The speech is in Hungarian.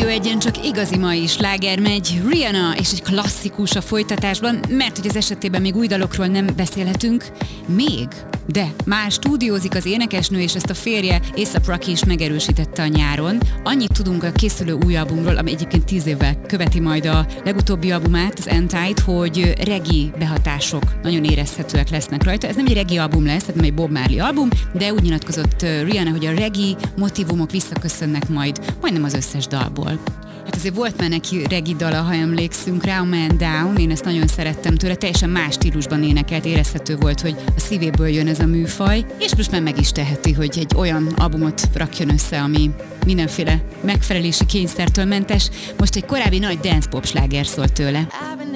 Rádió Egyen csak igazi mai sláger megy, Rihanna és egy klasszikus a folytatásban, mert hogy az esetében még új dalokról nem beszélhetünk, még. De már stúdiózik az énekesnő, és ezt a férje A$AP Rocky is megerősítette a nyáron. Annyit tudunk a készülő új albumról, ami egyébként 10 évvel követi majd a legutóbbi albumát, az Anti-t, hogy reggae behatások nagyon érezhetőek lesznek rajta. Ez nem egy reggae album lesz, tehát nem egy Bob Marley album, de úgy nyilatkozott Rihanna, hogy a reggae motivumok visszaköszönnek majd majdnem az összes dalból. Hát azért volt már neki reggae dala, ha emlékszünk rá, a Man Down, én ezt nagyon szerettem tőle, teljesen más stílusban énekelt, érezhető volt, hogy a szívéből jön ez a műfaj, és most már meg is teheti, hogy egy olyan albumot rakjon össze, ami mindenféle megfelelési kényszertől mentes. Most egy korábbi nagy dance pop sláger szólt tőle.